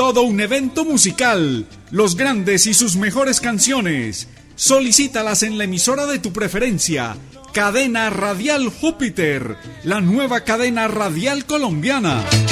todo un evento musical, los grandes y sus mejores canciones. Solicítalas en la emisora de tu preferencia. Cadena Radial Júpiter, la nueva cadena radial colombiana.